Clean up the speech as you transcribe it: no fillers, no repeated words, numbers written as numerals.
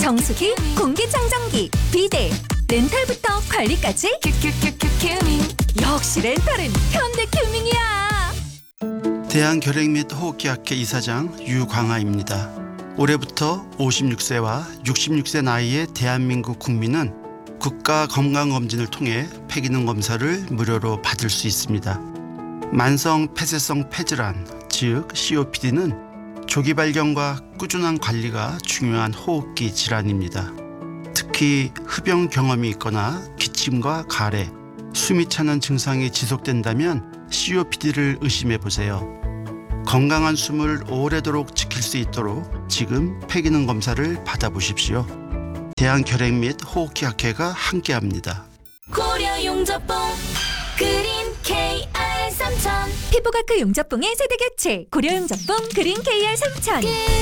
정수기, 공기청정기, 비데, 렌탈부터 관리까지 큐큐큐큐 큐밍. 역시 렌탈은 현대큐밍이야. 대한결핵 및 호흡기학회 이사장 유광아입니다. 올해부터 56세와 66세 나이의 대한민국 국민은 국가 건강검진을 통해 폐기능 검사를 무료로 받을 수 있습니다. 만성 폐쇄성 폐질환, 즉 COPD는 조기 발견과 꾸준한 관리가 중요한 호흡기 질환입니다. 특히 흡연 경험이 있거나 기침과 가래, 숨이 차는 증상이 지속된다면 COPD를 의심해 보세요. 건강한 숨을 오래도록 지킬 수 있도록 지금 폐기능 검사를 받아보십시오. 대한결핵 및 호흡기학회가 함께합니다. 고려 용접봉 그린 KR 3000 피부과크 용접봉의 세대 교체 고려 용접봉 그린 KR 3000.